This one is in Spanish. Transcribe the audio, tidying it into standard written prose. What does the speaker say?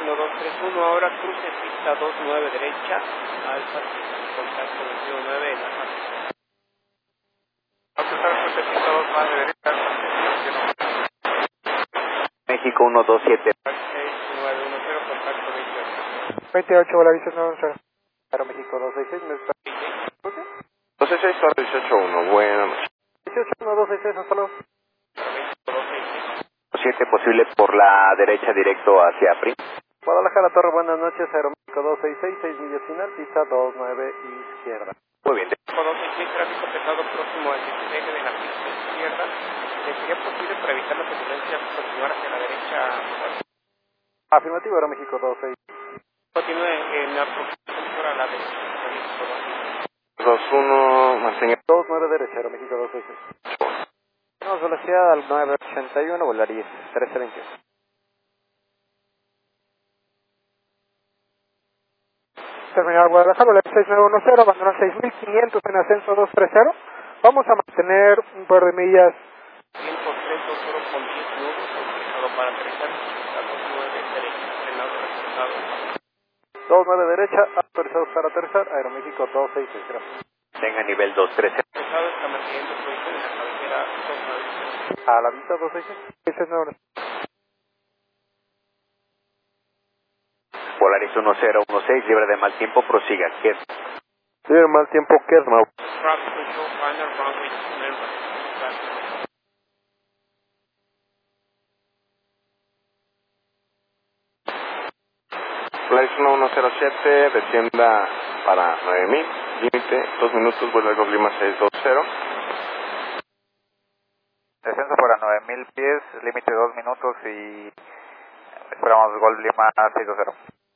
1231, ahora cruce pista 29 derecha, Alfa, contacto 219 en la parte. Cruce pista 29 derecha, México 127. 6910, contacto 28. 28, Volaris 910. Aero México 266, ¿me está? 266, 181, buenas noches. 181266, hasta luego. 7 posible por la derecha directo hacia PRI. Guadalajara Torre, buenas noches, Aero México 266, 6 millas final, pista 29 izquierda. Muy bien. 266, tráfico pesado próximo al despegue de la pista izquierda. ¿Sería posible para evitar la turbulencia continuar hacia la derecha? Afirmativo, Aero México 26. Continúe en la aproximación a la derecha. 21, mantenga 29 derecha, Aero México 266. Tenemos velocidad al 981, Volaris 1321. Terminal Guadalajara, Volaris 6910, abandono 6500 en ascenso 230. Vamos a mantener un par de millas. Tiempo 320 con 10 minutos, autorizado para aterrizar, pista 29 derecha, frenado reforzado. 29 derecha, autorizados para aterrizar, Aeroméxico 266, gracias. Tenga nivel 213. Pesado está manteniendo posición en la cabecera 293. A la vista 266. Volaris 1016, libre de mal tiempo, prosiga. ¿Qué? Libre mal tiempo, Kersmau. Traffic control final runway 29. Volaris 1107, descienda para 9000, límite 2 minutos, vuelo Gol Lima 620. Descenso para 9000 pies, límite 2 minutos y esperamos Gol Lima 620.